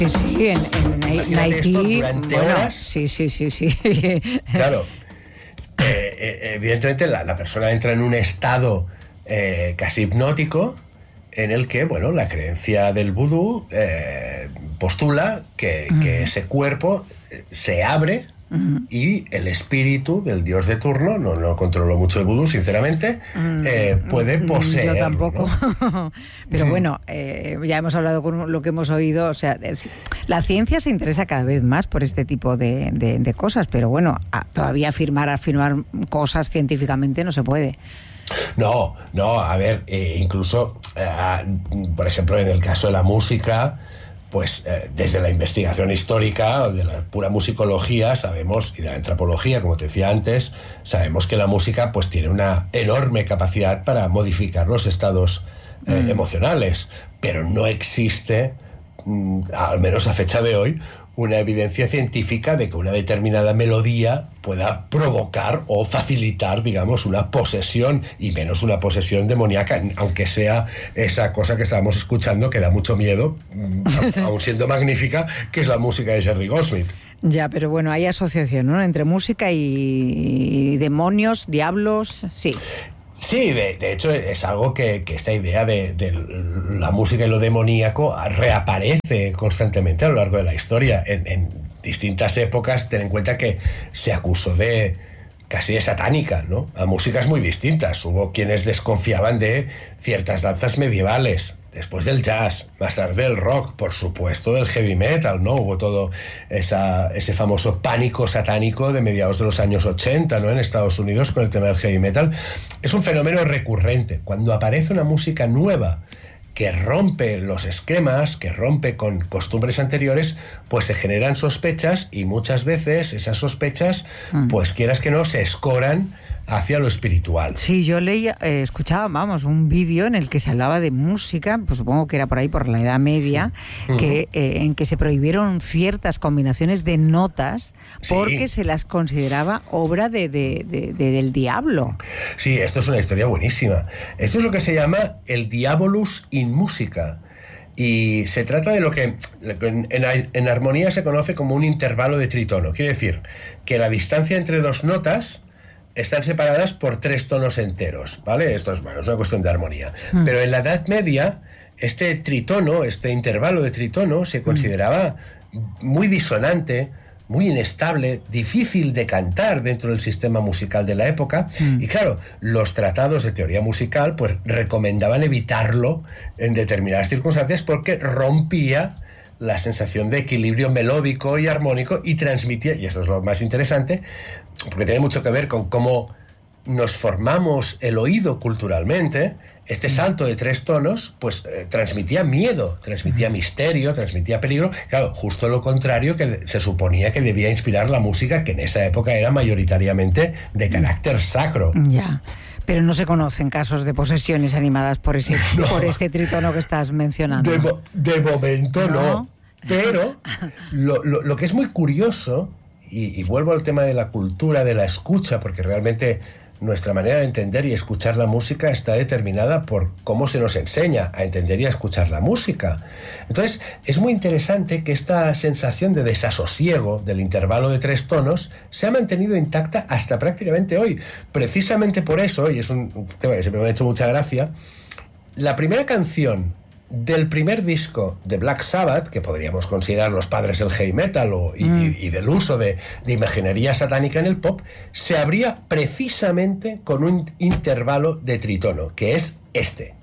Sí, en Haití, durante horas. Sí. Claro. Evidentemente la persona entra en un estado casi hipnótico en el que, bueno, la creencia del vudú postula que ese cuerpo se abre y el espíritu del dios de turno, no controlo mucho el vudú, sinceramente, puede poseer. Yo tampoco. ¿No? Pero bueno, ya hemos hablado con lo que hemos oído, o sea, la ciencia se interesa cada vez más por este tipo de cosas, pero bueno, todavía afirmar cosas científicamente no se puede. No, a ver, incluso, por ejemplo, en el caso de la música, pues desde la investigación histórica, de la pura musicología, sabemos, y de la antropología, como te decía antes, sabemos que la música pues tiene una enorme capacidad para modificar los estados emocionales, pero no existe, al menos a fecha de hoy, una evidencia científica de que una determinada melodía pueda provocar o facilitar, digamos, una posesión, y menos una posesión demoníaca, aunque sea esa cosa que estábamos escuchando que da mucho miedo, aún siendo magnífica, que es la música de Jerry Goldsmith. Ya, pero bueno, hay asociación, ¿no?, entre música y demonios, diablos, sí. Sí, de hecho es algo que esta idea de la música y lo demoníaco reaparece constantemente a lo largo de la historia. En distintas épocas, ten en cuenta que se acusó de casi de satánica, ¿no?, a músicas muy distintas. Hubo quienes desconfiaban de ciertas danzas medievales, después del jazz, más tarde del rock, por supuesto del heavy metal, ¿no? Hubo todo ese famoso pánico satánico de mediados de los años 80, ¿no?, en Estados Unidos con el tema del heavy metal. Es un fenómeno recurrente. Cuando aparece una música nueva que rompe los esquemas, que rompe con costumbres anteriores, pues se generan sospechas, y muchas veces esas sospechas, pues quieras que no, se escoran hacia lo espiritual. Sí, yo leía, escuchaba, un vídeo en el que se hablaba de música, pues supongo que era por ahí, por la Edad Media, en que se prohibieron ciertas combinaciones de notas porque se las consideraba obra del diablo. Sí, esto es una historia buenísima. Esto es lo que se llama el diabolus in musica. Y se trata de lo que en armonía se conoce como un intervalo de tritono. Quiere decir que la distancia entre dos notas están separadas por 3 tonos enteros, ¿vale? Esto es una cuestión de armonía. Pero en la Edad Media, este tritono, este intervalo de tritono, se consideraba muy disonante, muy inestable, difícil de cantar dentro del sistema musical de la época. Y claro, los tratados de teoría musical pues recomendaban evitarlo en determinadas circunstancias porque rompía la sensación de equilibrio melódico y armónico y transmitía, y esto es lo más interesante, porque tiene mucho que ver con cómo nos formamos el oído culturalmente. Este salto de 3 tonos pues transmitía miedo, transmitía misterio, transmitía peligro. Claro, justo lo contrario que se suponía que debía inspirar la música, que en esa época era mayoritariamente de carácter sacro. Ya. Pero no se conocen casos de posesiones animadas por este tritono que estás mencionando. De momento no. Pero lo que es muy curioso, y vuelvo al tema de la cultura, de la escucha, porque realmente nuestra manera de entender y escuchar la música está determinada por cómo se nos enseña a entender y a escuchar la música. Entonces, es muy interesante que esta sensación de desasosiego del intervalo de 3 tonos se ha mantenido intacta hasta prácticamente hoy. Precisamente por eso, y es un tema que siempre me ha hecho mucha gracia, la primera canción del primer disco de Black Sabbath, que podríamos considerar los padres del heavy metal y del uso de imaginería satánica en el pop, se abría precisamente con un intervalo de tritono, que es este.